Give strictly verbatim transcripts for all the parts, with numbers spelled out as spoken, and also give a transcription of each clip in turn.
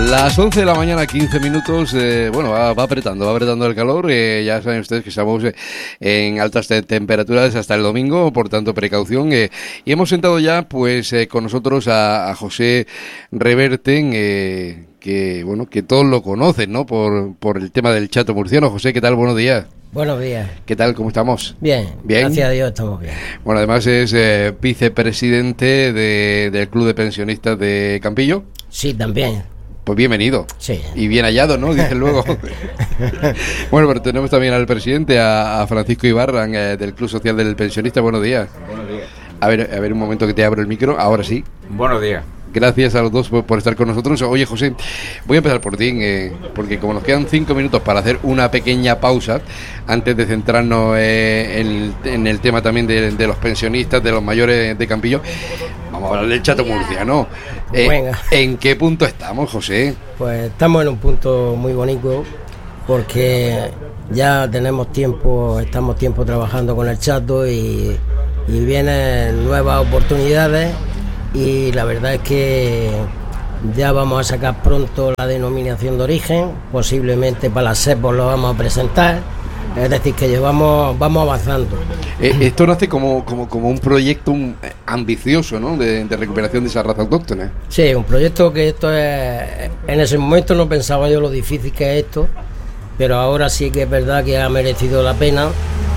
Las once de la mañana, quince minutos, eh, bueno, va, va apretando, va apretando el calor, eh, ya saben ustedes que estamos eh, en altas te- temperaturas hasta el domingo, por tanto precaución, eh, y hemos sentado ya pues eh, con nosotros a, a José Reverten, eh, que bueno, que todos lo conocen, ¿no? Por, por el tema del chato murciano. José, ¿qué tal? Buenos días. Buenos días. ¿Qué tal? ¿Cómo estamos? Bien, bien. Gracias a Dios estamos bien. Bueno, además es eh, vicepresidente de, del Club de Pensionistas de Campillo. Sí, también. Pues bienvenido. Sí. Y bien hallado, ¿no? Dicen luego. Bueno, pero tenemos también al presidente, a, a Francisco Ibarra, eh, del Club Social del Pensionista. Buenos días. Buenos días. A ver, a ver un momento que te abro el micro. Ahora sí. Buenos días. Gracias a los dos por, por estar con nosotros. Oye, José, voy a empezar por ti, eh, porque como nos quedan cinco minutos para hacer una pequeña pausa, antes de centrarnos eh, en, en el tema también de, de los pensionistas, de los mayores de Campillo, vamos a hablar del chato murciano. Eh, Venga. ¿En qué punto estamos, José? Pues estamos en un punto muy bonito porque ya tenemos tiempo, estamos tiempo trabajando con el chato y, y vienen nuevas oportunidades. Y la verdad es que ya vamos a sacar pronto la denominación de origen, posiblemente para las SEPOS lo vamos a presentar, es decir, que llevamos, vamos avanzando. Eh, esto nace como, como, como un proyecto un, eh, ambicioso, ¿no? De, de recuperación de esa raza autóctona. Sí, un proyecto que esto es, en ese momento no pensaba yo lo difícil que es esto, pero ahora sí que es verdad que ha merecido la pena.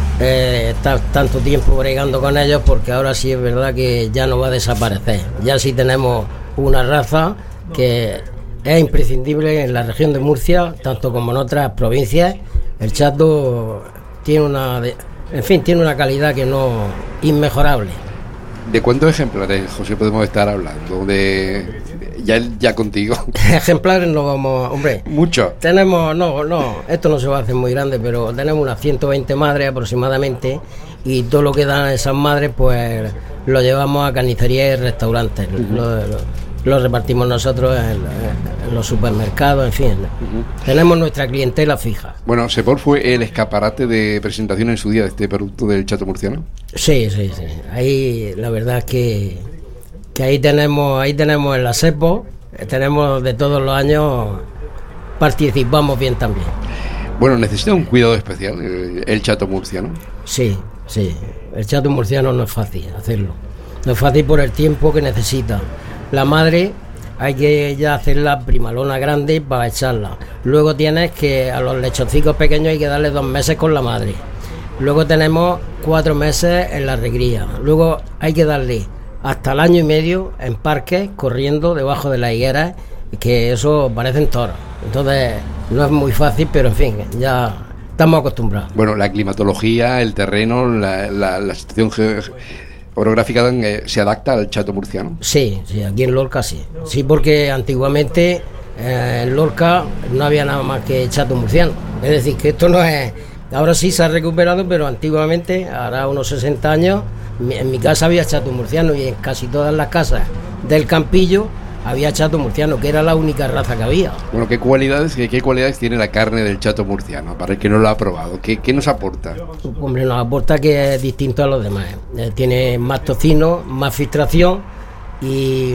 Eh, estar tanto tiempo bregando con ellos, porque ahora sí es verdad que ya no va a desaparecer. Ya sí tenemos una raza que es imprescindible en la región de Murcia, tanto como en otras provincias. El chato tiene una, de, en fin, tiene una calidad que no inmejorable. ¿De cuántos ejemplares, José, podemos estar hablando? De ya, ya contigo. Ejemplares no vamos, hombre. Mucho. Tenemos, no, no, esto no se va a hacer muy grande, pero tenemos unas ciento veinte madres aproximadamente, y todo lo que dan esas madres, pues lo llevamos a carnicerías y restaurantes. Uh-huh. Lo, lo, lo repartimos nosotros en, en los supermercados, en fin. Uh-huh. Tenemos nuestra clientela fija. Bueno, Sepor fue el escaparate de presentación en su día de este producto del chato murciano. Sí, sí, sí. Ahí la verdad es que, que ahí tenemos, ahí tenemos en la SEPO, tenemos de todos los años, participamos bien también. Bueno, necesita un cuidado especial el, el chato murciano. Sí, sí. El chato murciano no es fácil hacerlo. No es fácil por el tiempo que necesita. La madre hay que ya hacerla primalona grande para echarla. Luego tienes que a los lechoncicos pequeños hay que darle dos meses con la madre. Luego tenemos cuatro meses en la recría. Luego hay que darle hasta el año y medio en parques, corriendo debajo de las higueras, que eso parecen toros. Entonces no es muy fácil, pero en fin, ya estamos acostumbrados. Bueno, la climatología, el terreno, la, la, la situación ge- orográfica eh, se adapta al chato murciano. Sí, sí, aquí en Lorca sí. Sí, porque antiguamente eh, en Lorca no había nada más que chato murciano. Es decir, que esto no es... Ahora sí se ha recuperado, pero antiguamente, hará unos sesenta años, en mi casa había chato murciano, y en casi todas las casas del Campillo había chato murciano, que era la única raza que había. Bueno, ¿qué cualidades, qué, qué cualidades tiene la carne del chato murciano? Para el que no lo ha probado, ¿qué, qué nos aporta? Hombre, nos aporta que es distinto a los demás. Eh, tiene más tocino, más filtración y,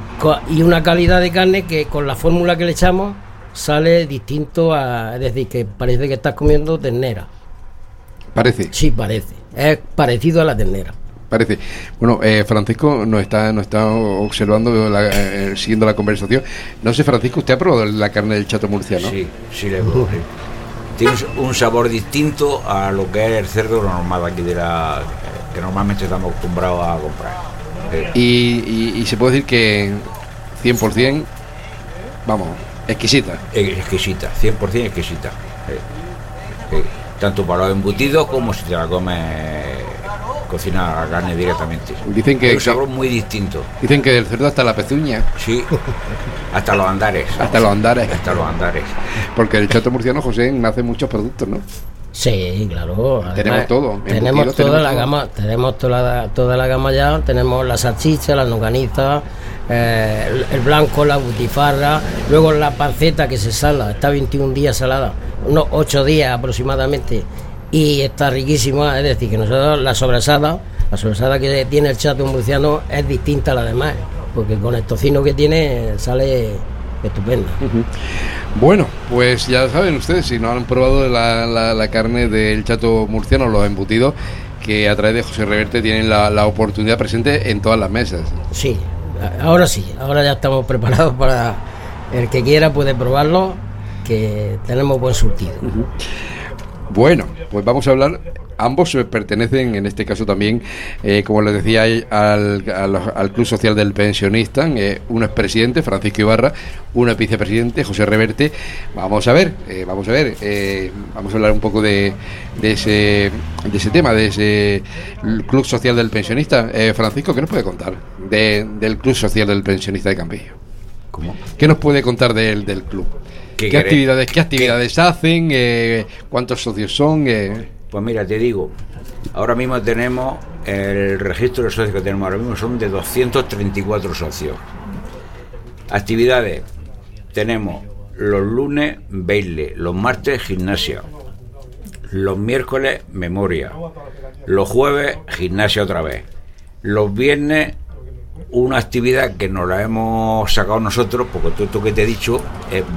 y una calidad de carne que con la fórmula que le echamos sale distinto a... Es decir, que parece que estás comiendo ternera. ¿Parece? Sí, parece. Es parecido a la ternera. Parece. Bueno, eh, Francisco nos está, nos está observando, la, eh, siguiendo la conversación. No sé, Francisco, ¿usted ha probado la carne del chato murciano? Sí, sí le probé. Tiene un sabor distinto a lo que es el cerdo normal aquí de la que normalmente estamos acostumbrados a comprar. Sí. Y, y, y se puede decir que cien por ciento, vamos, exquisita. Exquisita, cien por ciento exquisita. Sí. Sí. Tanto para los embutidos como si te la comes cocina la carne directamente. Dicen que es un sabor muy distinto. Dicen que del cerdo hasta la pezuña. Sí, hasta los andares. Hasta los andares. Hasta los andares. Porque el chato murciano, José, hace muchos productos, ¿no? Sí, claro. Además, tenemos todo. Tenemos toda tenemos la todo. gama, tenemos toda la, toda la gama ya. Tenemos la salchicha, la longaniza, eh, el, el blanco, la butifarra, luego la panceta que se sala, está veintiún días salada, unos ocho días aproximadamente, y está riquísima. Es decir, que nosotros la sobrasada, la sobrasada que tiene el chato murciano es distinta a la demás, porque con el tocino que tiene sale estupenda. Uh-huh. Bueno, pues ya saben ustedes, si no han probado la, la, la carne del chato murciano, los embutidos, que a través de José Reverte tienen la, la oportunidad presente en todas las mesas. Sí, ahora sí, ahora ya estamos preparados para el que quiera puede probarlo, que tenemos buen surtido. Uh-huh. Bueno, pues vamos a hablar. Ambos pertenecen, en este caso también, eh, como les decía, al, al, al Club Social del Pensionista. Eh, uno es presidente, Francisco Ibarra, uno es vicepresidente, José Reverte. Vamos a ver, eh, vamos a ver, eh, vamos a hablar un poco de, de ese de ese tema, de ese Club Social del Pensionista. Eh, Francisco, ¿qué nos puede contar de, del Club Social del Pensionista de Campillo? ¿Cómo? ¿Qué nos puede contar del, del club? ¿Qué, ¿Qué actividades, qué actividades ¿Qué? hacen? Eh, ¿Cuántos socios son? Eh? Pues mira, te digo, ahora mismo tenemos el registro de socios que tenemos ahora mismo son de doscientos treinta y cuatro socios. Actividades, tenemos los lunes baile, los martes gimnasia, los miércoles memoria, los jueves gimnasia otra vez, los viernes una actividad que nos la hemos sacado nosotros, porque todo esto que te he dicho es